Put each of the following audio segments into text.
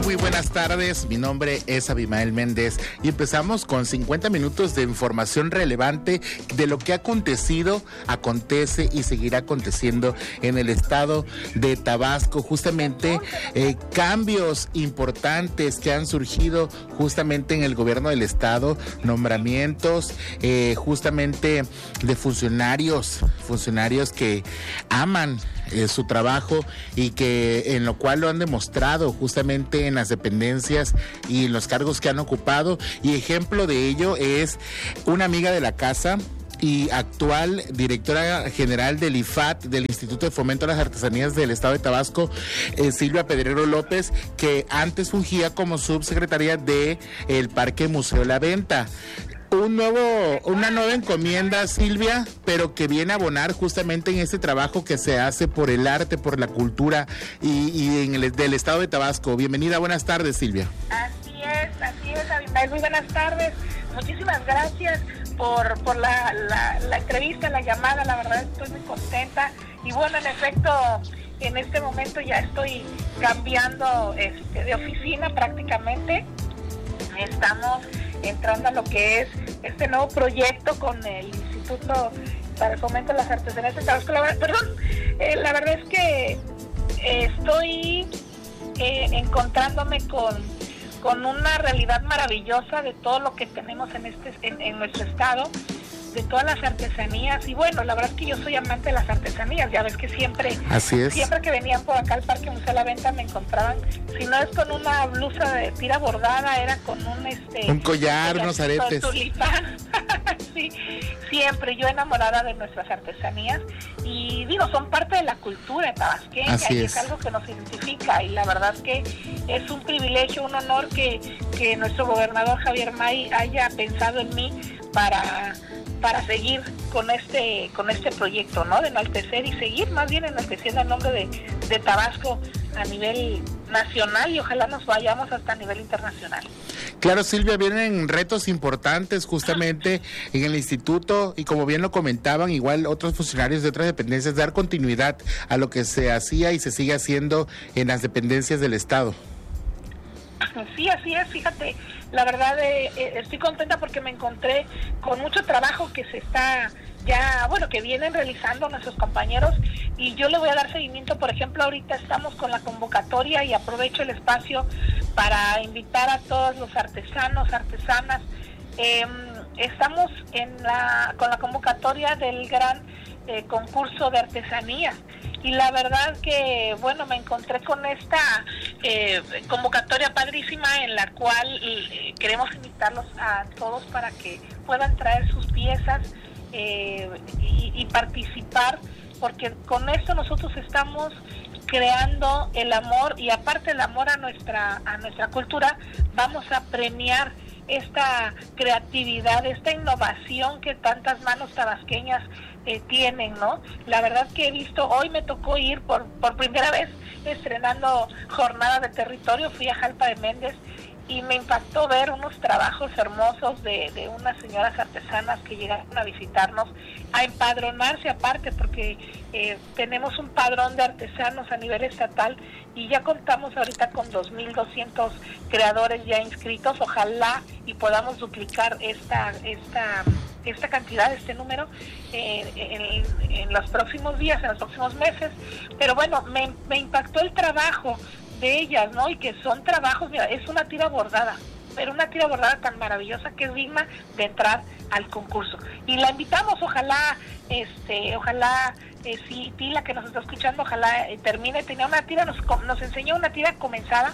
Muy buenas tardes, mi nombre es Abimael Méndez y empezamos con 50 minutos de información relevante de lo que ha acontecido, acontece y seguirá aconteciendo en el estado de Tabasco. Justamente cambios importantes que han surgido justamente en el gobierno del estado, nombramientos justamente de funcionarios que aman su trabajo y que en lo cual lo han demostrado justamente en las dependencias y en los cargos que han ocupado, y ejemplo de ello es una amiga de la casa y actual directora general del IFAT, del Instituto de Fomento a las Artesanías del Estado de Tabasco, Silvia Pedrero López, que antes fungía como subsecretaria de el Parque Museo La Venta. Una nueva encomienda, Silvia, pero que viene a abonar justamente en este trabajo que se hace por el arte, por la cultura y en del estado de Tabasco. Bienvenida, buenas tardes, Silvia. Así es, Abimael, muy buenas tardes. Muchísimas gracias por la entrevista, la llamada, la verdad estoy muy contenta. Y bueno, en efecto, en este momento ya estoy cambiando de oficina prácticamente. Estamos entrando a lo que es este nuevo proyecto con el Instituto para el Fomento de las Artesanías de Tabasco. La verdad es que estoy encontrándome con una realidad maravillosa de todo lo que tenemos en nuestro estado, de todas las artesanías. Y bueno, la verdad es que yo soy amante de las artesanías. Ya ves que siempre que venían por acá al Parque Museo La Venta me encontraban, si no es con una blusa de tira bordada, era con un collar, unos aretes, tulipán. Sí, siempre yo enamorada de nuestras artesanías, y digo, son parte de la cultura tabasqueña, y es algo que nos identifica, y la verdad es que es un privilegio, un honor que nuestro gobernador Javier May haya pensado en mí para seguir con este proyecto, ¿no? De enaltecer y seguir más bien enalteciendo el nombre de Tabasco a nivel nacional, y ojalá nos vayamos hasta a nivel internacional. Claro, Silvia, vienen retos importantes justamente en el instituto, y como bien lo comentaban, igual otros funcionarios de otras dependencias, dar continuidad a lo que se hacía y se sigue haciendo en las dependencias del estado. Sí, así es, fíjate, la verdad estoy contenta porque me encontré con mucho trabajo que se está que vienen realizando nuestros compañeros, y yo le voy a dar seguimiento. Por ejemplo, ahorita estamos con la convocatoria, y aprovecho el espacio para invitar a todos los artesanos, artesanas. Estamos con la convocatoria del gran concurso de artesanías, y la verdad que, bueno, me encontré con esta convocatoria padrísima, en la cual queremos invitarlos a todos para que puedan traer sus piezas y participar, porque con esto nosotros estamos creando el amor, y aparte el amor a nuestra cultura, vamos a premiar esta creatividad, esta innovación que tantas manos tabasqueñas tienen, ¿no? La verdad que he visto, hoy me tocó ir por primera vez estrenando jornada de territorio, fui a Jalpa de Méndez, y me impactó ver unos trabajos hermosos de unas señoras artesanas que llegaron a visitarnos, a empadronarse aparte, porque tenemos un padrón de artesanos a nivel estatal, y ya contamos ahorita con 2,200 creadores ya inscritos. Ojalá y podamos duplicar esta cantidad, este número en los próximos días, en los próximos meses. Pero bueno, me impactó el trabajo de ellas, ¿no? Y que son trabajos, mira, es una tira bordada, pero una tira bordada tan maravillosa que es digna de entrar al concurso. Y la invitamos, ojalá si Tila, que nos está escuchando, ojalá termine. Tenía una tira, nos enseñó una tira comenzada,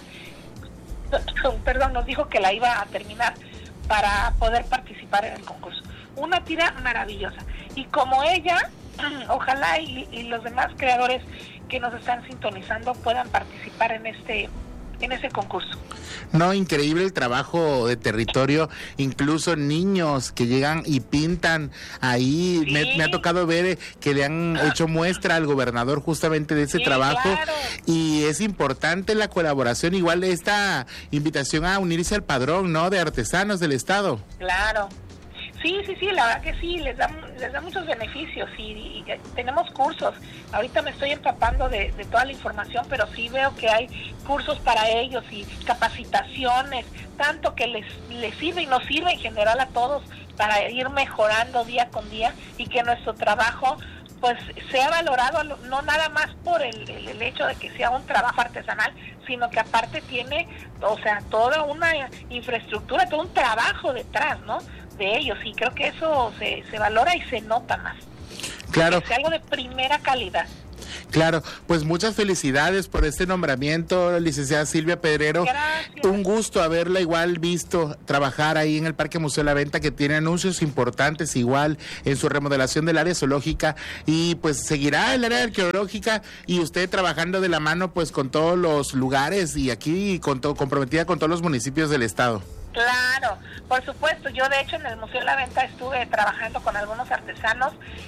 nos dijo que la iba a terminar para poder participar en el concurso. Una tira maravillosa. Y como ella, ojalá y los demás creadores que nos están sintonizando puedan participar en ese concurso. No, increíble el trabajo de territorio, incluso niños que llegan y pintan ahí. Sí. Me ha tocado ver que le han hecho muestra al gobernador justamente de ese trabajo. Claro. Y es importante la colaboración, igual esta invitación a unirse al padrón, ¿no?, de artesanos del estado. Claro. Sí, la verdad que sí, les les da muchos beneficios y tenemos cursos. Ahorita me estoy empapando de toda la información, pero sí veo que hay cursos para ellos y capacitaciones, tanto que les sirve y nos sirve en general a todos para ir mejorando día con día y que nuestro trabajo pues sea valorado no nada más por el hecho de que sea un trabajo artesanal, sino que aparte tiene, o sea, toda una infraestructura, todo un trabajo detrás, ¿no?, de ellos, y creo que eso se valora y se nota más. Claro. Que sea algo de primera calidad. Claro, pues muchas felicidades por este nombramiento, licenciada Silvia Pedrero. Gracias. Un gusto haberla igual visto trabajar ahí en el Parque Museo La Venta, que tiene anuncios importantes igual en su remodelación del área zoológica, y pues seguirá el área arqueológica y usted trabajando de la mano pues con todos los lugares y aquí comprometida con todos los municipios del estado. Claro, por supuesto. Yo de hecho en el Museo de la Venta estuve trabajando con algunos artesanos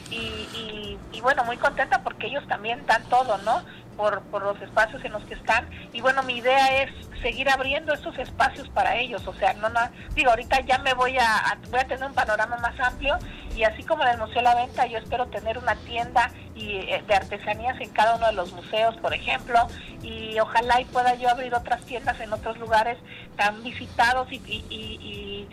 y bueno, muy contenta porque ellos también dan todo, ¿no?, por los espacios en los que están. Y bueno, mi idea es seguir abriendo estos espacios para ellos. O sea, digo, ahorita ya voy a tener un panorama más amplio, y así como en el Museo de la Venta, yo espero tener una tienda de artesanías en cada uno de los museos, por ejemplo, y ojalá y pueda yo abrir otras tiendas en otros lugares tan visitados y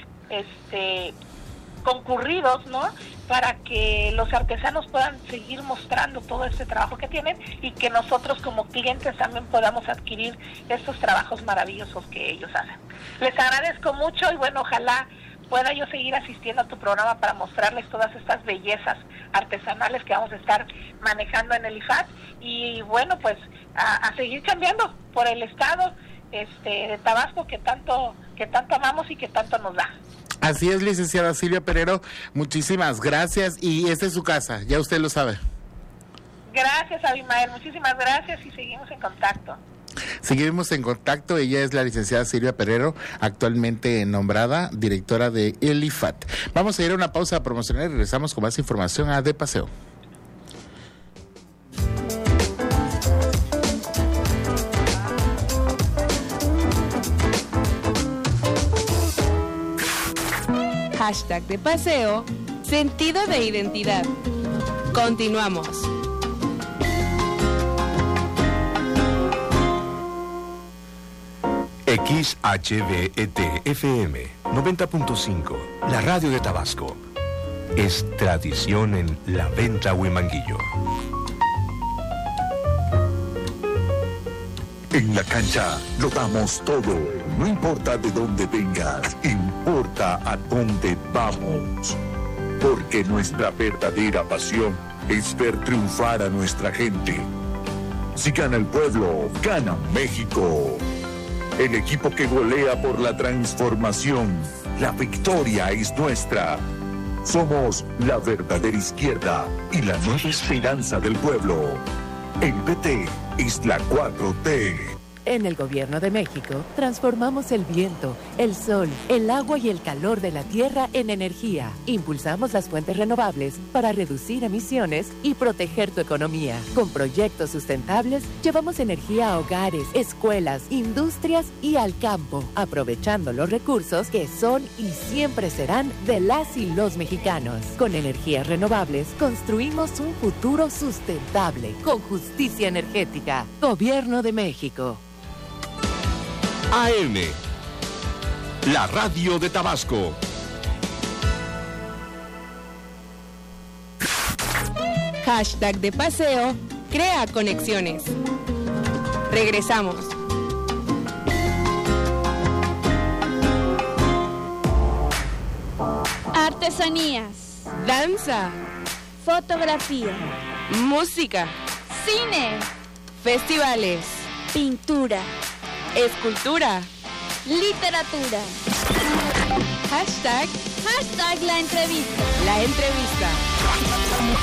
concurridos, ¿no?, para que los artesanos puedan seguir mostrando todo este trabajo que tienen y que nosotros como clientes también podamos adquirir estos trabajos maravillosos que ellos hacen. Les agradezco mucho y bueno, ojalá pueda yo seguir asistiendo a tu programa para mostrarles todas estas bellezas artesanales que vamos a estar manejando en el IFAT, y bueno, pues a seguir cambiando por el estado de Tabasco que tanto amamos y que tanto nos da. Así es, licenciada Silvia Pedrero, muchísimas gracias, y esta es su casa, ya usted lo sabe. Gracias, Abimael, muchísimas gracias y seguimos en contacto. Seguimos en contacto. Ella es la licenciada Silvia Pedrero, actualmente nombrada directora de el IFAT. Vamos a ir a una pausa promocional y regresamos con más información a De Paseo. Hashtag De Paseo, sentido de identidad. Continuamos. XHVET-FM 90.5, la radio de Tabasco. Es tradición en La Venta, Huimanguillo. En la cancha lo damos todo. No importa de dónde vengas, importa a dónde vamos. Porque nuestra verdadera pasión es ver triunfar a nuestra gente. Si gana el pueblo, gana México. El equipo que golea por la transformación. La victoria es nuestra. Somos la verdadera izquierda y la nueva esperanza del pueblo. El PT es la 4T. En el Gobierno de México, transformamos el viento, el sol, el agua y el calor de la tierra en energía. Impulsamos las fuentes renovables para reducir emisiones y proteger tu economía. Con proyectos sustentables, llevamos energía a hogares, escuelas, industrias y al campo, aprovechando los recursos que son y siempre serán de las y los mexicanos. Con energías renovables, construimos un futuro sustentable, con justicia energética. Gobierno de México. AM, la radio de Tabasco. Hashtag De Paseo, crea conexiones. Regresamos. Artesanías, Danza, fotografía, música, cine, festivales, pintura, escultura, literatura. Hashtag La entrevista. La entrevista.